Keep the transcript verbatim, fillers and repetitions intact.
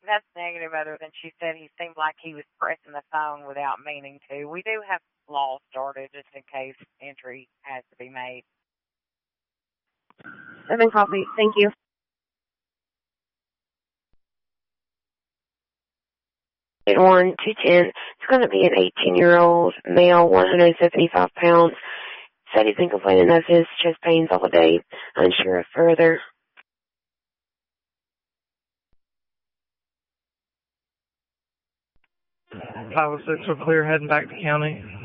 That's negative, other than she said he seemed like he was pressing the phone without meaning to. We do have law started just in case entry has to be made. Seven coffee. Thank you. eight one two ten. It's going to be an eighteen-year-old male, one hundred seventy-five pounds. Said he's been complaining of his chest pains all day. Unsure of further. five oh six, we're clear, heading back to county.